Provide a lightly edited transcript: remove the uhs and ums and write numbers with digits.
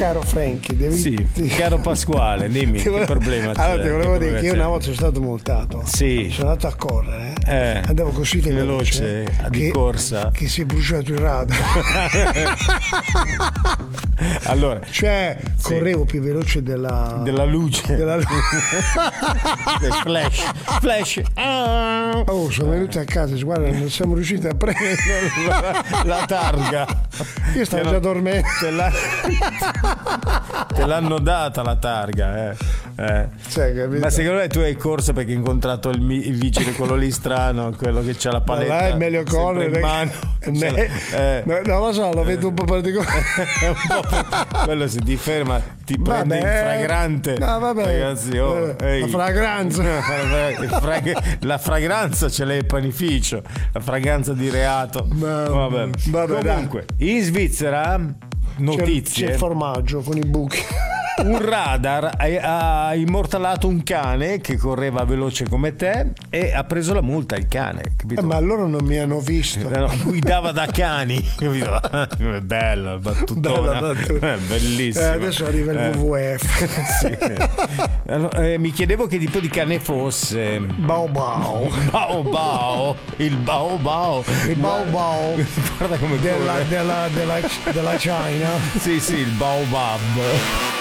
caro Frankie, Sì, caro Pasquale, dimmi che problema c'è. Allora ti volevo dire che io una volta sono stato multato. Sì. Sono andato a correre. Andavo così veloce di corsa. Che si è bruciato il radar. Allora, cioè, correvo più veloce della luce. Flash. Oh, sono venuti a casa, guarda, non siamo riusciti a prendere la targa. Io stavo già dormendo. Te l'hanno data la targa, Cioè, ma secondo me tu hai corso perché hai incontrato il vigile, quello lì strano, quello che c'ha la paletta. Là è meglio correre in mano. Non lo so, lo vedo un po' particolare. Quello se ti ferma ti prende in fragrante. No, vabbè. Ragazzi, la fragranza. La fragranza ce l'è il panificio, la fragranza di reato. Vabbè. Comunque, in Svizzera notizie. C'è il formaggio con i buchi. Un radar ha immortalato un cane che correva veloce come te e ha preso la multa il cane, capito? Ma loro non mi hanno visto. Guidava da cani, capito? Bella battutona. Bellissima. Adesso arriva il WWF. Sì. Allora, mi chiedevo che tipo di cane fosse. Bao bao. Il bao bao. Il bao bao. Guarda come della China. Sì, il baobab.